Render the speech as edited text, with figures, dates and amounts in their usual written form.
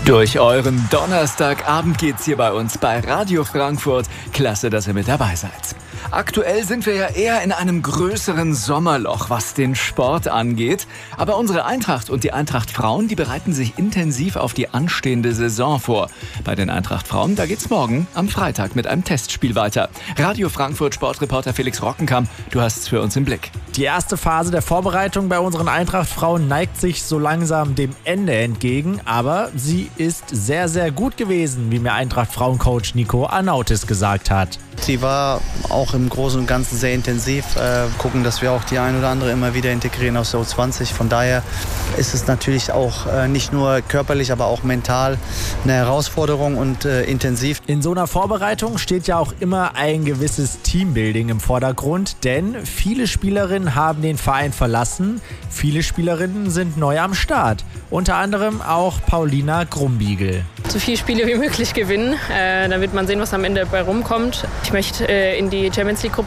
Durch euren Donnerstagabend geht's hier bei uns bei Radio Frankfurt. Klasse, dass ihr mit dabei seid. Aktuell sind wir ja eher in einem größeren Sommerloch, was den Sport angeht. Aber unsere Eintracht und die Eintracht Frauen, die bereiten sich intensiv auf die anstehende Saison vor. Bei den Eintracht Frauen, da geht's morgen am Freitag mit einem Testspiel weiter. Radio Frankfurt Sportreporter Felix Rockenkamp, du hast's für uns im Blick. Die erste Phase der Vorbereitung bei unseren Eintracht-Frauen neigt sich so langsam dem Ende entgegen, aber sie ist sehr, sehr gut gewesen, wie mir Eintracht-Frauen-Coach Nico Arnautis gesagt hat. Sie war auch im Großen und Ganzen sehr intensiv. Gucken, dass wir auch die ein oder andere immer wieder integrieren aus der U20. Von daher ist es natürlich auch nicht nur körperlich, aber auch mental eine Herausforderung und intensiv. In so einer Vorbereitung steht ja auch immer ein gewisses Teambuilding im Vordergrund, denn viele Spielerinnen haben den Verein verlassen, viele Spielerinnen sind neu am Start. Unter anderem auch Paulina Grumbiegel. So viele Spiele wie möglich gewinnen, dann wird man sehen, was am Ende dabei rumkommt. Ich möchte in die Champions League Gruppe